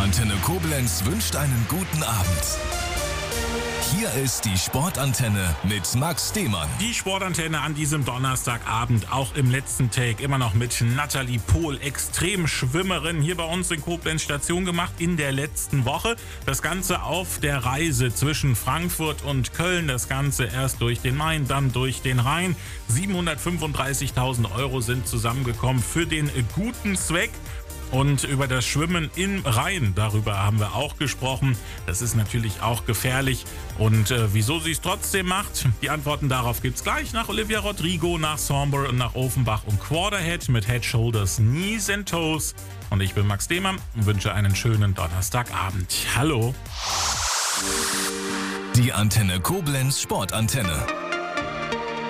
Antenne Koblenz wünscht einen guten Abend. Hier ist die Sportantenne mit Max Demann. Die Sportantenne an diesem Donnerstagabend, auch im letzten Take, immer noch mit Nathalie Pohl, Extremschwimmerin, hier bei uns in Koblenz Station gemacht in der letzten Woche. Das Ganze auf der Reise zwischen Frankfurt und Köln, das Ganze erst durch den Main, dann durch den Rhein. 735.000 € sind zusammengekommen für den guten Zweck. Und über das Schwimmen im Rhein, darüber haben wir auch gesprochen. Das ist natürlich auch gefährlich. Und wieso sie es trotzdem macht, die Antworten darauf gibt's gleich nach Olivia Rodrigo, nach Somber und nach Offenbach und Quarterhead mit Head, Shoulders, Knees and Toes. Und ich bin Max Demann und wünsche einen schönen Donnerstagabend. Hallo. Die Antenne Koblenz Sportantenne.